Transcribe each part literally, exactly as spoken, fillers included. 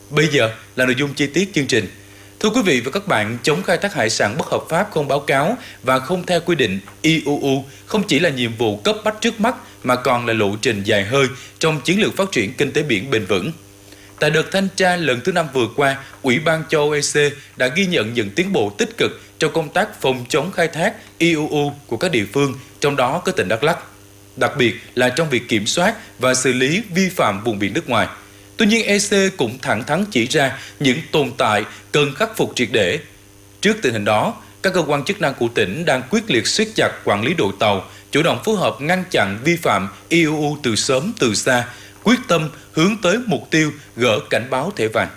Bây giờ là nội dung chi tiết chương trình. Thưa quý vị và các bạn, chống khai thác hải sản bất hợp pháp, không báo cáo và không theo quy định i u u không chỉ là nhiệm vụ cấp bách trước mắt mà còn là lộ trình dài hơi trong chiến lược phát triển kinh tế biển bền vững. Tại đợt thanh tra lần thứ năm vừa qua, Ủy ban châu Âu e xê đã ghi nhận những tiến bộ tích cực trong công tác phòng chống khai thác i u u của các địa phương, trong đó có tỉnh Đắk Lắk, đặc biệt là trong việc kiểm soát và xử lý vi phạm vùng biển nước ngoài. Tuy nhiên, e xê cũng thẳng thắn chỉ ra những tồn tại cần khắc phục triệt để. Trước tình hình đó, các cơ quan chức năng của tỉnh đang quyết liệt siết chặt quản lý đội tàu, chủ động phối hợp ngăn chặn vi phạm i u u từ sớm từ xa, quyết tâm hướng tới mục tiêu gỡ cảnh báo thẻ vàng.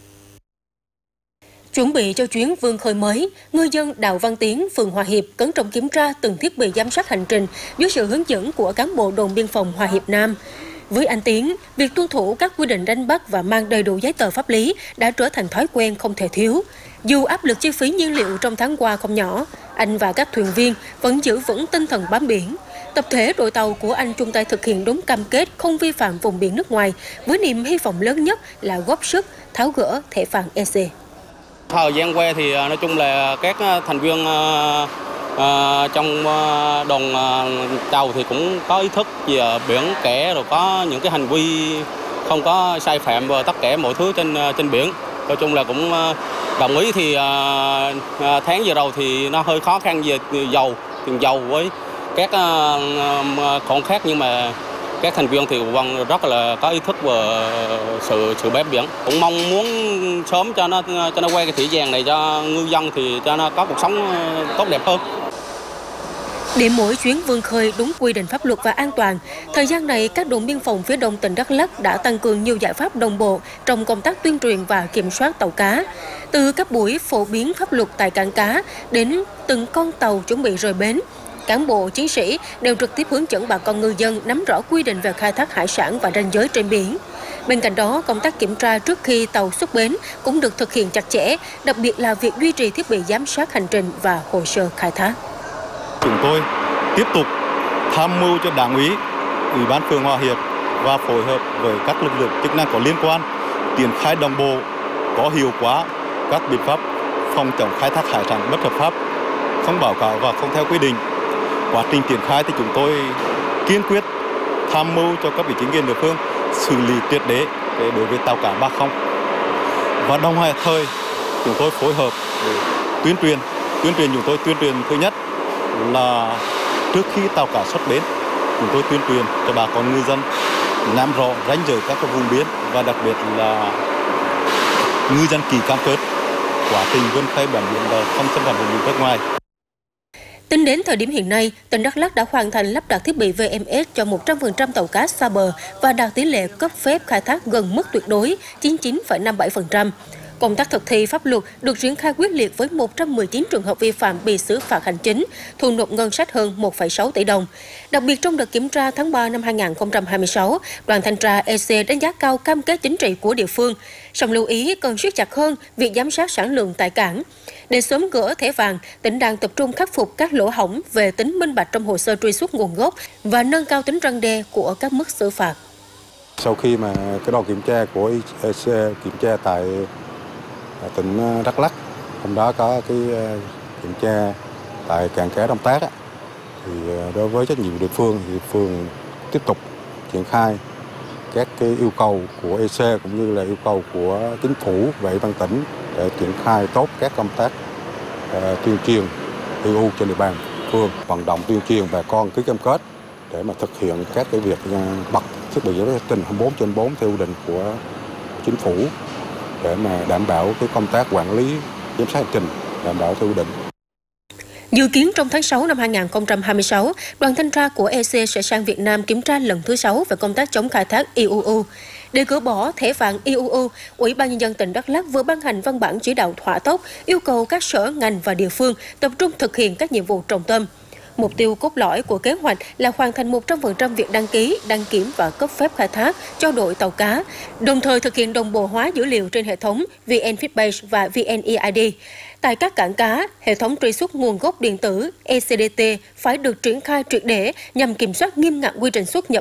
Chuẩn bị cho chuyến vươn khơi mới, ngư dân Đào Văn Tiến, phường Hòa Hiệp cẩn trọng kiểm tra từng thiết bị giám sát hành trình dưới sự hướng dẫn của cán bộ đồn biên phòng Hòa Hiệp Nam. Với anh Tiến, việc tuân thủ các quy định đánh bắt và mang đầy đủ giấy tờ pháp lý đã trở thành thói quen không thể thiếu. Dù áp lực chi phí nhiên liệu trong tháng qua không nhỏ, anh và các thuyền viên vẫn giữ vững tinh thần bám biển. Tập thể đội tàu của anh chung tay thực hiện đúng cam kết không vi phạm vùng biển nước ngoài, với niềm hy vọng lớn nhất là góp sức tháo gỡ thẻ vàng e xê. Thời gian qua thì nói chung là các thành viên uh, uh, trong uh, đoàn uh, tàu thì cũng có ý thức về biển kẻ, rồi có những cái hành vi không có sai phạm về tất cả mọi thứ trên uh, trên biển. Nói chung là cũng uh, đồng ý thì uh, uh, tháng vừa đầu thì nó hơi khó khăn về dầu, tiền dầu với các uh, khoản khác, nhưng mà các thành viên thì vẫn rất là có ý thức về sự sự bám biển. Cũng mong muốn sớm cho nó cho nó quay cái thẻ vàng này cho ngư dân, thì cho nó có cuộc sống tốt đẹp hơn. Để mỗi chuyến vươn khơi đúng quy định pháp luật và an toàn, thời gian này các đồn biên phòng phía đông tỉnh Đắk Lắk đã tăng cường nhiều giải pháp đồng bộ trong công tác tuyên truyền và kiểm soát tàu cá. Từ các buổi phổ biến pháp luật tại cảng cá đến từng con tàu chuẩn bị rời bến, cán bộ chiến sĩ đều trực tiếp hướng dẫn bà con ngư dân nắm rõ quy định về khai thác hải sản và ranh giới trên biển. Bên cạnh đó, công tác kiểm tra trước khi tàu xuất bến cũng được thực hiện chặt chẽ, đặc biệt là việc duy trì thiết bị giám sát hành trình và hồ sơ khai thác. Chúng tôi tiếp tục tham mưu cho Đảng ủy, Ủy ban phường Hòa Hiệp và phối hợp với các lực lượng chức năng có liên quan triển khai đồng bộ có hiệu quả các biện pháp phòng chống khai thác hải sản bất hợp pháp, không báo cáo và không theo quy định. Quá trình triển khai thì chúng tôi kiên quyết tham mưu cho các vị chính quyền địa phương xử lý triệt để đối với tàu cá ba không. Và đồng thời chúng tôi phối hợp để tuyên truyền, tuyên truyền chúng tôi tuyên truyền thứ nhất là trước khi tàu cá xuất bến, chúng tôi tuyên truyền cho bà con ngư dân nắm rõ ranh giới các vùng biển, và đặc biệt là ngư dân ký cam kết quá trình vươn khơi bám biển và không xâm phạm vùng biển nước ngoài. Tính đến thời điểm hiện nay, tỉnh Đắk Lắk đã hoàn thành lắp đặt thiết bị vê em ét cho một trăm phần trăm tàu cá xa bờ và đạt tỷ lệ cấp phép khai thác gần mức tuyệt đối chín mươi chín phẩy năm mươi bảy phần trăm. Công tác thực thi pháp luật được triển khai quyết liệt với một trăm mười chín trường hợp vi phạm bị xử phạt hành chính, thu nộp ngân sách hơn một phẩy sáu tỷ đồng. Đặc biệt trong đợt kiểm tra tháng ba năm hai nghìn không trăm hai mươi sáu, đoàn thanh tra e xê đánh giá cao cam kết chính trị của địa phương, song lưu ý cần siết chặt hơn việc giám sát sản lượng tại cảng. Để sớm gỡ thẻ vàng, tỉnh đang tập trung khắc phục các lỗ hổng về tính minh bạch trong hồ sơ truy xuất nguồn gốc và nâng cao tính răn đe của các mức xử phạt. Sau khi mà cái đoàn kiểm tra của e xê kiểm tra tại tỉnh Đắk Lắk, hôm đó có cái kiểm tra tại cảng cá Đông Tác, thì đối với trách nhiệm địa phương thì địa phương tiếp tục triển khai các cái yêu cầu của e xê cũng như là yêu cầu của chính phủ và ủy ban tỉnh để triển khai tốt các công tác uh, tuyên truyền i u trên địa bàn phường, vận động tuyên truyền bà con ký cam kết để mà thực hiện các cái việc uh, bật thiết bị giám sát hành trình hai mươi bốn trên bốn theo quy định của chính phủ để mà đảm bảo cái công tác quản lý giám sát hành trình đảm bảo theo quy định. Dự kiến trong tháng sáu năm hai nghìn không trăm hai mươi sáu, đoàn thanh tra của e xê sẽ sang Việt Nam kiểm tra lần thứ sáu về công tác chống khai thác i u u. Để gỡ bỏ thẻ vàng i u u, Ủy ban Nhân dân tỉnh Đắk Lắk vừa ban hành văn bản chỉ đạo hỏa tốc yêu cầu các sở, ngành và địa phương tập trung thực hiện các nhiệm vụ trọng tâm. Mục tiêu cốt lõi của kế hoạch là hoàn thành một trăm phần trăm việc đăng ký, đăng kiểm và cấp phép khai thác cho đội tàu cá, đồng thời thực hiện đồng bộ hóa dữ liệu trên hệ thống vê en Fitbase và vê en e i đê. Tại các cảng cá, hệ thống truy xuất nguồn gốc điện tử e xê đê tê phải được triển khai triệt để nhằm kiểm soát nghiêm ngặt quy trình xuất nhập